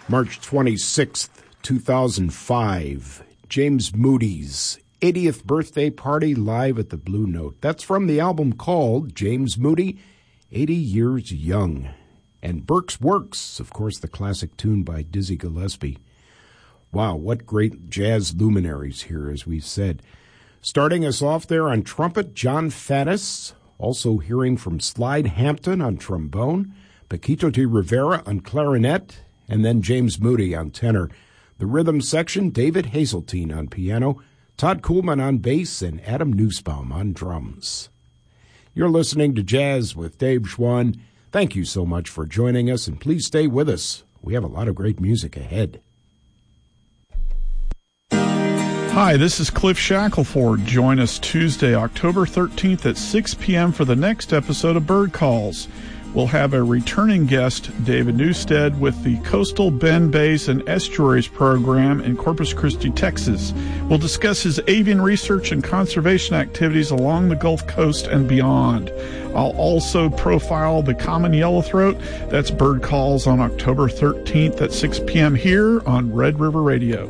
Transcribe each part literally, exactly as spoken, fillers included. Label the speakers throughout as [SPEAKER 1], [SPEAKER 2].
[SPEAKER 1] March twenty-sixth, two thousand five, James Moody's eightieth birthday party live at the Blue Note. That's from the album called James Moody, eighty Years Young. And Burke's Works, of course, the classic tune by Dizzy Gillespie. Wow, what great jazz luminaries here, as we've said. Starting us off there on trumpet, John Faddis. Also hearing from Slide Hampton on trombone, Paquito de Rivera on clarinet, and then James Moody on tenor. The rhythm section, David Hazeltine on piano, Todd Kuhlman on bass, and Adam Nussbaum on drums. You're listening to Jazz with Dave Schwann. Thank you so much for joining us, and please stay with us. We have a lot of great music ahead.
[SPEAKER 2] Hi, this is Cliff Shackelford. Join us Tuesday, October thirteenth at six p.m. for the next episode of Bird Calls. We'll have a returning guest, David Newstead, with the Coastal Bend Bays and Estuaries program in Corpus Christi, Texas. We'll discuss his avian research and conservation activities along the Gulf Coast and beyond. I'll also profile the common yellowthroat. That's Bird Calls on October thirteenth at six p.m. here on Red River Radio.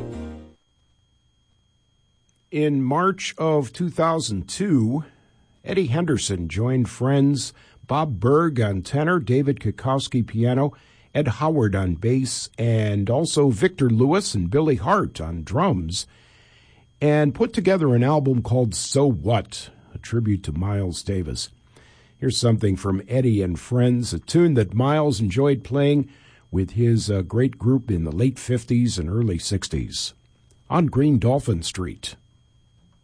[SPEAKER 1] In March of two thousand two, Eddie Henderson joined friends Bob Berg on tenor, David Kukowski piano, Ed Howard on bass, and also Victor Lewis and Billy Hart on drums, and put together an album called So What, a tribute to Miles Davis. Here's something from Eddie and Friends, a tune that Miles enjoyed playing with his uh, great group in the late fifties and early sixties. On Green Dolphin Street.